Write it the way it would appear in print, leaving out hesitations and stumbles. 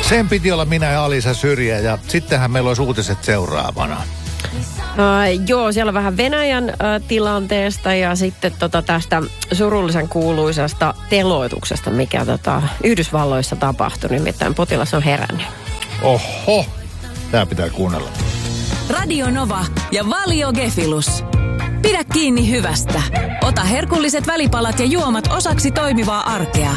Sen piti olla minä ja Alisa Syrjä ja sittenhän meillä olisi uutiset seuraavana. Joo, siellä on vähän Venäjän tilanteesta ja sitten tästä surullisen kuuluisasta teloituksesta, mikä Yhdysvalloissa tapahtui. Nimittäin potilas on herännyt. Oho, tää pitää kuunnella. Radio Nova ja Valio Gefilus. Pidä kiinni hyvästä. Ota herkulliset välipalat ja juomat osaksi toimivaa arkea.